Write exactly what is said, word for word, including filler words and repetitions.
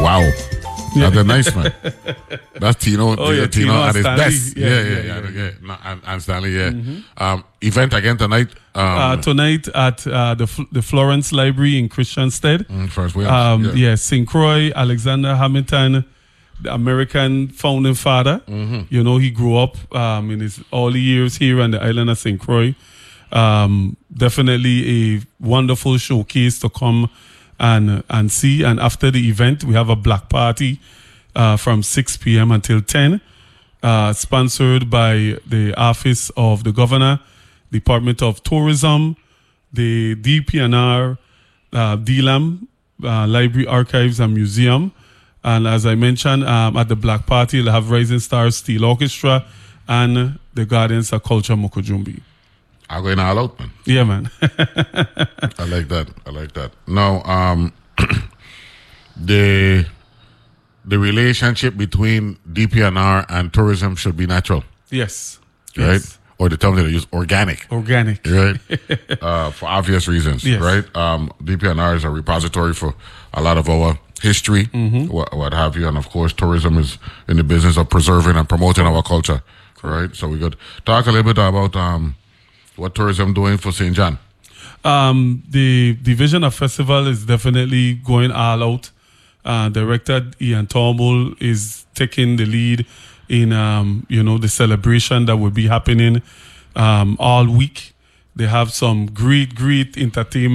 wow. Yeah. That's a nice man. That's Tino. Oh, yeah, Tino, Tino at his Stanley. best. Yeah, Yeah, yeah, yeah, yeah. yeah, yeah, yeah. No, and, and Stanley, yeah. Mm-hmm. Um, event again tonight. Um, uh, tonight at uh, the F- the Florence Library in Christiansted. Mm, First Wales. Um, yeah. yeah, Saint Croix, Alexander Hamilton, the American founding father. Mm-hmm. You know, he grew up um, in his early years here on the island of Saint Croix. Um, definitely a wonderful showcase to come and and see. And after the event, we have a black party uh, from six p.m. until ten, uh, sponsored by the Office of the Governor, Department of Tourism, the D P N R, uh, D L A M, uh, Library, Archives and Museum. And as I mentioned, um, at the Black Party, they'll have Rising Stars Steel Orchestra and the Guardians of Culture Mokojumbi. I'm going all out, man. Yeah, man. I like that. I like that. Now, um, the the relationship between D P N R and tourism should be natural, Yes. right? Yes. Or the term that they use, organic. Organic. Right, uh, for obvious reasons, Yes. right? Um, D P N R is a repository for a lot of our history, Mm-hmm. what, what have you, and of course, tourism is in the business of preserving and promoting our culture, right? So we could talk a little bit about um, what tourism doing for Saint John. Um, the Division of Festival is definitely going all out. Uh, Director Ian Turnbull is taking the lead in, um, you know, the celebration that will be happening um, all week. They have some great, great entertainment.